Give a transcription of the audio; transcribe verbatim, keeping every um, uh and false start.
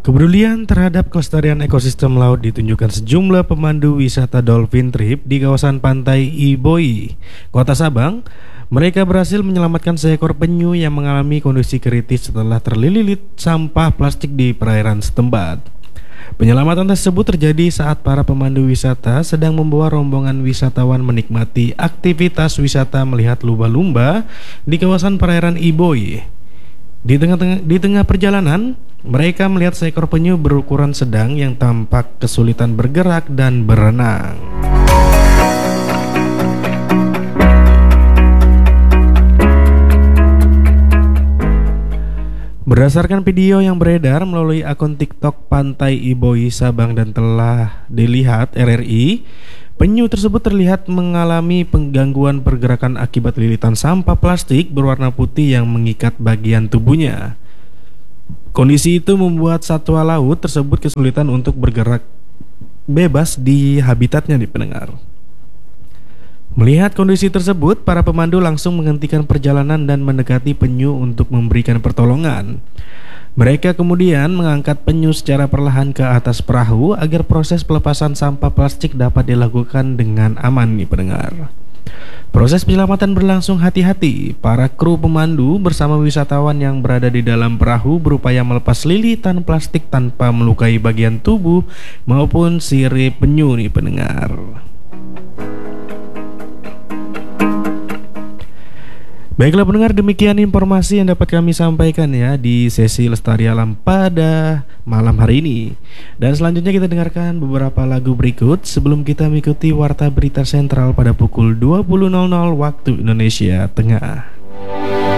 Kepedulian terhadap kelestarian ekosistem laut ditunjukkan sejumlah pemandu wisata dolphin trip di kawasan pantai Iboi, Kota Sabang. Mereka berhasil menyelamatkan seekor penyu yang mengalami kondisi kritis setelah terlilit sampah plastik di perairan setempat. Penyelamatan tersebut terjadi saat para pemandu wisata sedang membawa rombongan wisatawan menikmati aktivitas wisata melihat lumba-lumba di kawasan perairan Iboi. Di tengah-tengah di tengah perjalanan, mereka melihat seekor penyu berukuran sedang yang tampak kesulitan bergerak dan berenang. Berdasarkan video yang beredar melalui akun TikTok Pantai Iboi Sabang dan telah dilihat R R I, penyu tersebut terlihat mengalami penggangguan pergerakan akibat lilitan sampah plastik berwarna putih yang mengikat bagian tubuhnya. Kondisi itu membuat satwa laut tersebut kesulitan untuk bergerak bebas di habitatnya di pendengar. Melihat kondisi tersebut, para pemandu langsung menghentikan perjalanan dan mendekati penyu untuk memberikan pertolongan. Mereka kemudian mengangkat penyu secara perlahan ke atas perahu agar proses pelepasan sampah plastik dapat dilakukan dengan aman nih pendengar. Proses penyelamatan berlangsung hati-hati. Para kru pemandu bersama wisatawan yang berada di dalam perahu berupaya melepas lilitan plastik tanpa melukai bagian tubuh maupun sirip penyu nih pendengar. Baiklah pendengar, demikian informasi yang dapat kami sampaikan ya di sesi Lestari Alam pada malam hari ini. Dan selanjutnya kita dengarkan beberapa lagu berikut sebelum kita mengikuti Warta Berita Sentral pada pukul dua puluh waktu Indonesia Tengah.